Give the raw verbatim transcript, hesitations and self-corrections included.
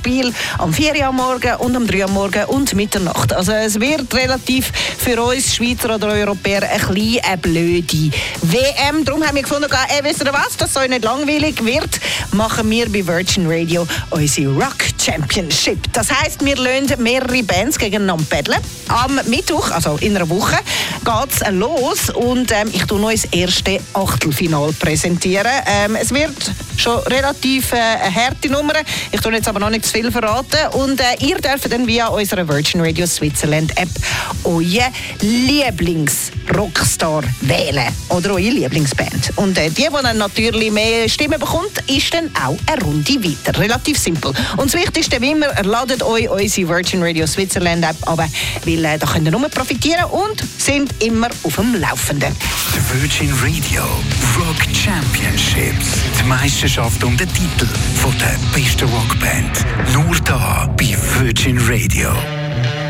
Spiel am vier Uhr am Morgen und am drei Uhr am Morgen und Mitternacht. Also es wird relativ für uns Schweizer oder Europäer ein bisschen eine blöde W M. Darum haben wir gefunden, ey, wisst ihr was, dass es euch nicht langweilig wird, machen wir bei Virgin Radio unsere Rock Championship. Das heisst, wir lassen mehrere Bands gegeneinander paddeln. Am Mittwoch, also in einer Woche, geht es los und ähm, ich tue noch das erste Achtelfinale präsentieren. Ähm, es wird schon relativ äh, eine harte Nummer. Ich tue jetzt aber noch nicht zu viel verraten. Und äh, ihr dürft dann via unserer Virgin Radio Switzerland App euren Lieblings-Rockstar wählen. Oder eure Lieblingsband. Und äh, die, die dann natürlich mehr Stimmen bekommt, ist dann auch eine Runde weiter. Relativ simpel. Und das Wichtigste, wie immer, ladet euch unsere Virgin Radio Switzerland App ab, weil äh, da könnt ihr nur profitieren und sind immer auf dem Laufenden. The Virgin Radio Rock Championships. Die Meisterschaft um den Titel von der besten Rockband. Nur da bei Virgin Radio.